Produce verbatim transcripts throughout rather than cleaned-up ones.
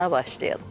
başlayalım.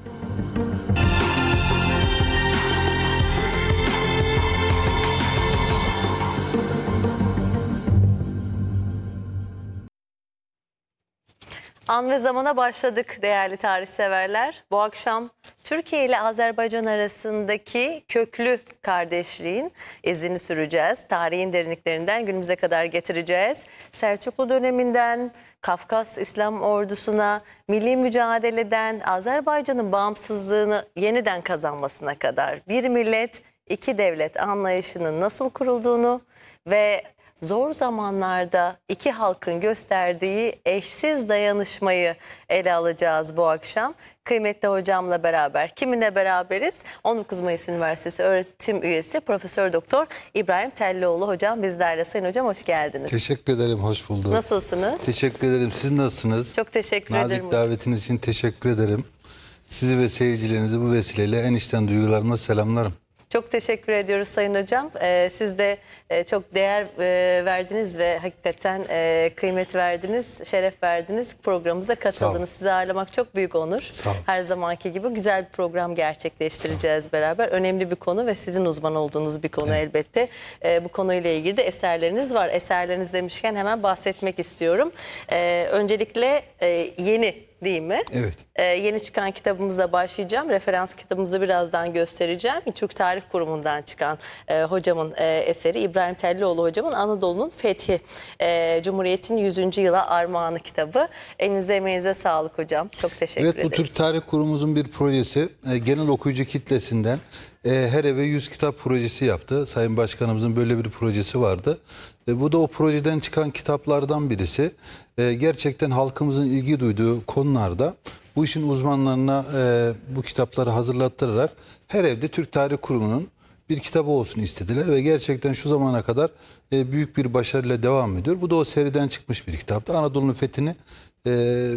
An ve zamana başladık değerli tarihseverler. Bu akşam Türkiye ile Azerbaycan arasındaki köklü kardeşliğin izini süreceğiz. Tarihin derinliklerinden günümüze kadar getireceğiz. Selçuklu döneminden Kafkas İslam ordusuna, milli mücadeleden Azerbaycan'ın bağımsızlığını yeniden kazanmasına kadar bir millet, iki devlet anlayışının nasıl kurulduğunu ve zor zamanlarda iki halkın gösterdiği eşsiz dayanışmayı ele alacağız bu akşam. Kıymetli hocamla beraber. Kiminle beraberiz? on dokuz Mayıs Üniversitesi öğretim üyesi Profesör Doktor İbrahim Tellioğlu hocam bizlerle. Sayın hocam hoş geldiniz. Teşekkür ederim, hoş bulduk. Nasılsınız? Teşekkür ederim. Siz nasılsınız? Çok teşekkür Nazik ederim. Nazik davetiniz için teşekkür ederim. Sizi ve seyircilerinizi bu vesileyle en içten duygularımla selamlarım. Çok teşekkür ediyoruz Sayın Hocam. Ee, siz de e, çok değer e, verdiniz ve hakikaten e, kıymet verdiniz, şeref verdiniz. Programımıza katıldınız. Sizi ağırlamak çok büyük onur. Sağ olun. Her zamanki gibi güzel bir program gerçekleştireceğiz beraber. Önemli bir konu ve sizin uzman olduğunuz bir konu evet. elbette. E, bu konuyla ilgili de eserleriniz var. Eserleriniz demişken hemen bahsetmek istiyorum. E, öncelikle e, yeni değil mi? Evet. Ee, yeni çıkan kitabımıza başlayacağım. Referans kitabımızı birazdan göstereceğim. Türk Tarih Kurumu'ndan çıkan e, hocamın e, eseri İbrahim Tellioğlu hocamın Anadolu'nun Fethi. E, Cumhuriyet'in yüzüncü yıla armağanı kitabı. Elinize emeğinize sağlık hocam. Çok teşekkür evet, ederiz. Evet bu Türk Tarih Kurumumuzun bir projesi. E, genel okuyucu kitlesinden e, her eve yüz kitap projesi yaptı. Sayın Başkanımızın böyle bir projesi vardı. E, bu da o projeden çıkan kitaplardan birisi. E, gerçekten halkımızın ilgi duyduğu konularda bu işin uzmanlarına e, bu kitapları hazırlattırarak her evde Türk Tarih Kurumu'nun bir kitabı olsun istediler ve gerçekten şu zamana kadar e, büyük bir başarıyla devam ediyor. Bu da o seriden çıkmış bir kitaptı. Anadolu'nun fethini e,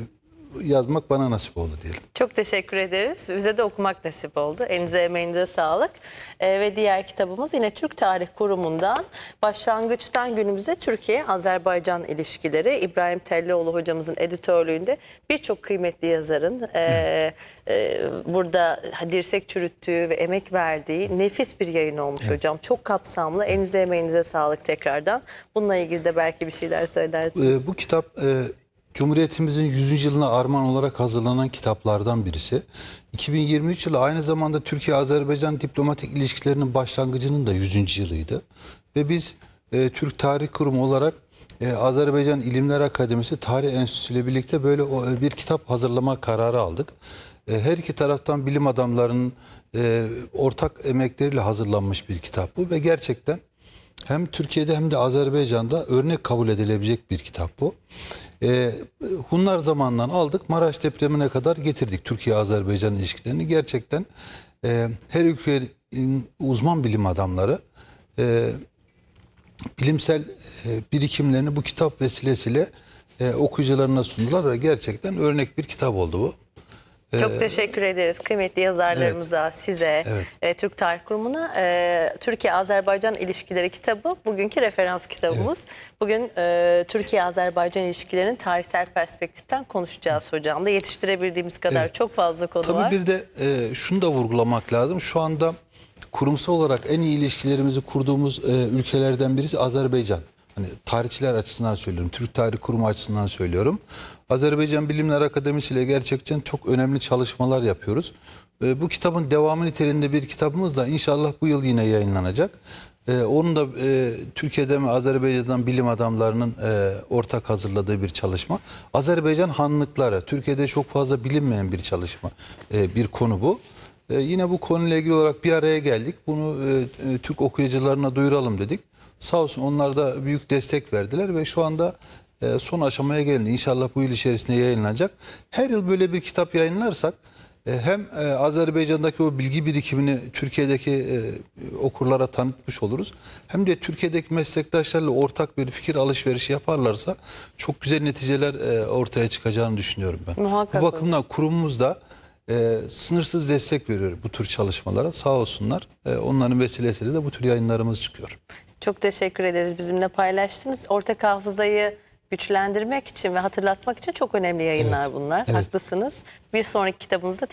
yazmak bana nasip oldu diyelim. Çok teşekkür ederiz. Bize de okumak nasip oldu. Elinize emeğinize sağlık. Ee, ve diğer kitabımız yine Türk Tarih Kurumu'ndan başlangıçtan günümüze Türkiye-Azerbaycan ilişkileri. İbrahim Tellioğlu hocamızın editörlüğünde birçok kıymetli yazarın e, e, burada dirsek çürüttüğü ve emek verdiği nefis bir yayın olmuş evet. hocam. Çok kapsamlı. Elinize emeğinize sağlık tekrardan. Bununla ilgili de belki bir şeyler söylersiniz. Ee, bu kitap e, Cumhuriyetimizin yüzüncü yılına armağan olarak hazırlanan kitaplardan birisi. iki bin yirmi üç yılı aynı zamanda Türkiye-Azerbaycan diplomatik ilişkilerinin başlangıcının da yüzüncü yılıydı. Ve biz e, Türk Tarih Kurumu olarak e, Azerbaycan İlimler Akademisi Tarih Enstitüsü ile birlikte böyle o, bir kitap hazırlama kararı aldık. E, her iki taraftan bilim adamlarının e, ortak emekleriyle hazırlanmış bir kitap bu ve gerçekten hem Türkiye'de hem de Azerbaycan'da örnek kabul edilebilecek bir kitap bu. Ee, Hunlar zamanından aldık, Maraş depremine kadar getirdik Türkiye-Azerbaycan ilişkilerini. Gerçekten e, her ülkenin uzman bilim adamları e, bilimsel e, birikimlerini bu kitap vesilesiyle e, okuyucularına sundular ve gerçekten örnek bir kitap oldu bu. Çok teşekkür ederiz kıymetli yazarlarımıza, evet. size, evet. e, Türk Tarih Kurumu'na. E, Türkiye-Azerbaycan ilişkileri kitabı bugünkü referans kitabımız. Evet. Bugün e, Türkiye-Azerbaycan ilişkilerinin tarihsel perspektiften konuşacağız hocam da. Yetiştirebildiğimiz kadar evet. çok fazla konu Tabii var. Tabii bir de e, şunu da vurgulamak lazım. Şu anda kurumsal olarak en iyi ilişkilerimizi kurduğumuz e, ülkelerden birisi Azerbaycan. Hani tarihçiler açısından söylüyorum, Türk Tarih Kurumu açısından söylüyorum. Azerbaycan Bilimler Akademisi ile gerçekten çok önemli çalışmalar yapıyoruz. E, bu kitabın devamı niteliğinde bir kitabımız da inşallah bu yıl yine yayınlanacak. E, onun da e, Türkiye'den ve Azerbaycan'dan bilim adamlarının e, ortak hazırladığı bir çalışma. Azerbaycan hanlıkları, Türkiye'de çok fazla bilinmeyen bir çalışma, e, bir konu bu. E, yine bu konuyla ilgili olarak bir araya geldik. Bunu e, e, Türk okuyucularına duyuralım dedik. Sağ olsun onlar da büyük destek verdiler ve şu anda e, son aşamaya geldi. İnşallah bu yıl içerisinde yayınlanacak. Her yıl böyle bir kitap yayınlarsak e, hem e, Azerbaycan'daki o bilgi birikimini Türkiye'deki e, okurlara tanıtmış oluruz. Hem de Türkiye'deki meslektaşlarla ortak bir fikir alışverişi yaparlarsa çok güzel neticeler e, ortaya çıkacağını düşünüyorum ben. Muhakkak bu bakımdan kurumumuz da e, sınırsız destek veriyor bu tür çalışmalara. Sağ olsunlar. E, onların vesilesiyle de bu tür yayınlarımız çıkıyor. Çok teşekkür ederiz bizimle paylaştınız. Ortak hafızayı güçlendirmek için ve hatırlatmak için çok önemli yayınlar Evet, bunlar. evet. Haklısınız. Bir sonraki kitabınızda